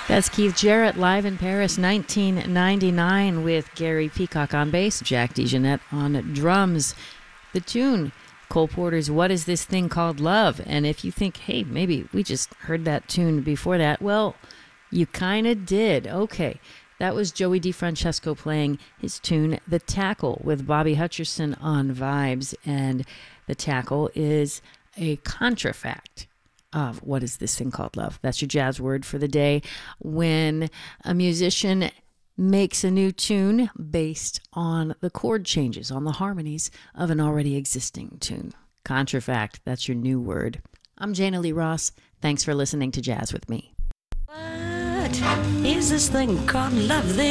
That's Keith Jarrett live in Paris, 1999, with Gary Peacock on bass, Jack DeJohnette on drums. The tune, Cole Porter's What Is This Thing Called Love? And if you think, hey, maybe we just heard that tune before that, well, you kind of did. Okay, that was Joey DeFrancesco playing his tune, The Tackle, with Bobby Hutcherson on vibes. And The Tackle is a contrafact of What Is This Thing Called Love? That's your jazz word for the day. When a musician makes a new tune based on the chord changes, on the harmonies of an already existing tune. Contrafact, that's your new word. I'm Jana Lee Ross. Thanks for listening to Jazz with Me. What is this thing called love?